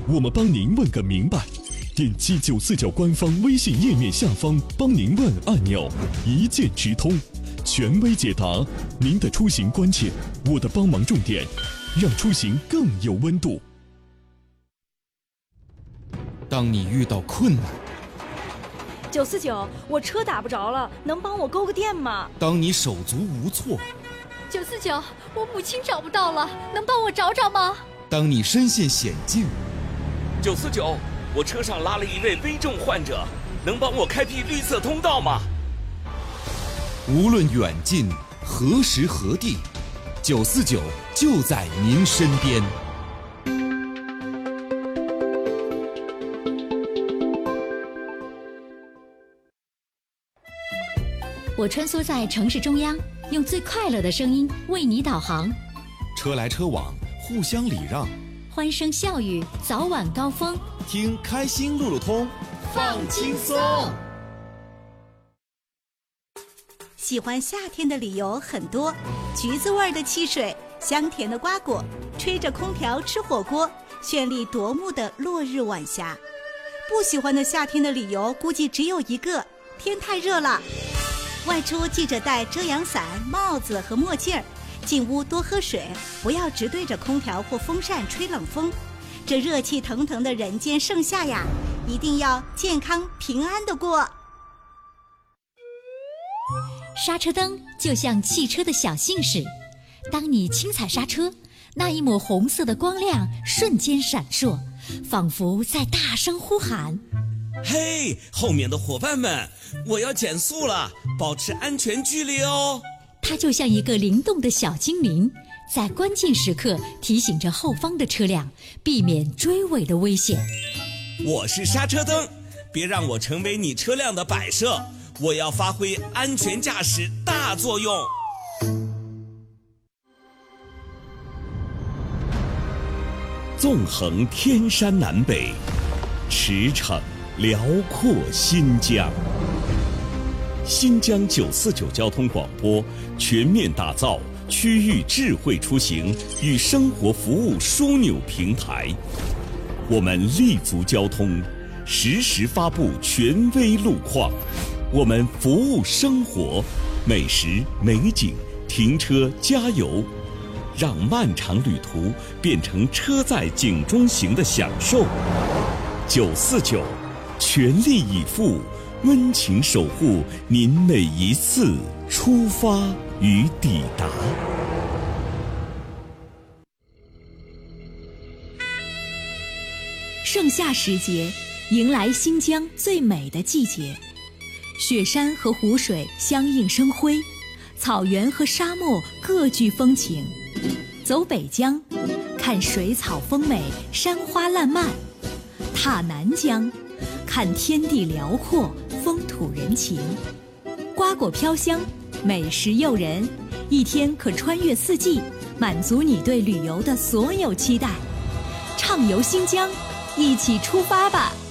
我们帮您问个明白。点击949官方微信页面下方帮您问按钮，一键直通，权威解答您的出行关切，我的帮忙重点，让出行更有温度。 当你遇到困难 ，949，我车打不着了，能帮我勾个电吗？ 当你手足无措 ，949，我母亲找不到了，能帮我找找吗？ 当你身陷险境 ，949，我车上拉了一位危重患者，能帮我开辟绿色通道吗？ 无论远近，何时何地，949就在您身边。 我穿梭在城市中央，用最快乐的声音为你导航。 车来车往，互相礼让， 欢声笑语，早晚高峰。 听开心路路通， 放轻松。喜欢夏天的理由很多，橘子味的汽水，香甜的瓜果，吹着空调吃火锅，绚丽夺目的落日晚霞。不喜欢的夏天的理由估计只有一个，天太热了。外出记着带遮阳伞、帽子和墨镜儿，进屋多喝水，不要直对着空调或风扇吹冷风。这热气腾腾的人间盛夏呀，一定要健康平安地过。 刹车灯就像汽车的小信使，当你轻踩刹车，那一抹红色的光亮瞬间闪烁，仿佛在大声呼喊： 嘿，后面的伙伴们，我要减速了，保持安全距离哦。 它就像一个灵动的小精灵，在关键时刻提醒着后方的车辆，避免追尾的危险。 我是刹车灯，别让我成为你车辆的摆设，我要发挥安全驾驶大作用。 纵横天山南北，驰骋辽阔新疆。新疆949交通广播全面打造区域智慧出行与生活服务枢纽平台。我们立足交通，实时发布权威路况。我们服务生活，美食、美景、停车、加油，让漫长旅途变成车载景中行的享受。949，全力以赴，温情守护您每一次出发与抵达。 盛夏时节，迎来新疆最美的季节，雪山和湖水相映生辉，草原和沙漠各具风情。走北疆，看水草丰美，山花烂漫；踏南疆，看天地辽阔，风土人情。瓜果飘香，美食诱人，一天可穿越4季，满足你对旅游的所有期待。畅游新疆，一起出发吧！